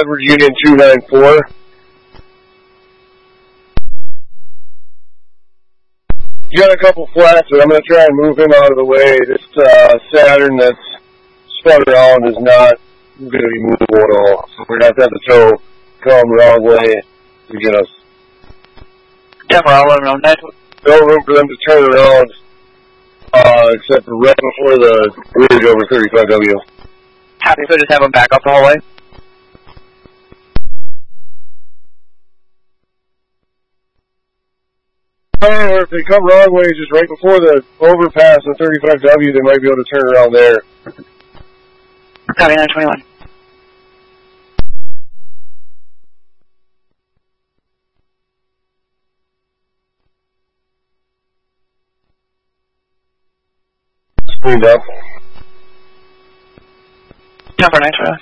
Edward Union 294. You got a couple flats, but I'm going to try and move him out of the way. This Saturn that's spun around is not going to be movable at all. So we're going to have the tow come the wrong way to get us. Denver, I'll let them know. No room for them to turn around, except for right before the bridge over 35W. Happy, so just have them back up the whole way? Or if they come wrong way, just right before the overpass on 35W, they might be able to turn around there. Copy, 921. Cleaned up. Denver, 921.